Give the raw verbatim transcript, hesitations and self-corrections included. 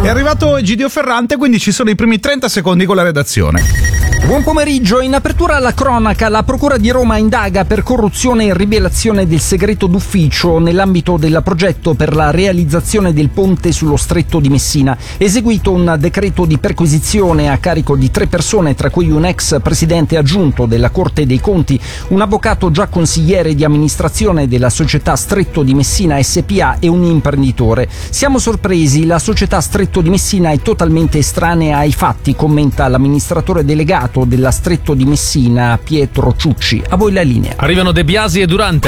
È arrivato Egidio Ferrante, quindi ci sono i primi trenta secondi con la redazione. Buon pomeriggio, in apertura alla cronaca la Procura di Roma indaga per corruzione e rivelazione del segreto d'ufficio nell'ambito del progetto per la realizzazione del ponte sullo Stretto di Messina. Eseguito un decreto di perquisizione a carico di tre persone, tra cui un ex presidente aggiunto della Corte dei Conti, un avvocato già consigliere di amministrazione della società Stretto di Messina S P A e un imprenditore. Siamo sorpresi, la società Stretto di Messina è totalmente estranea ai fatti, commenta l'amministratore delegato della Stretto di Messina Pietro Ciucci. A voi la linea. Arrivano De Biasi e Durante.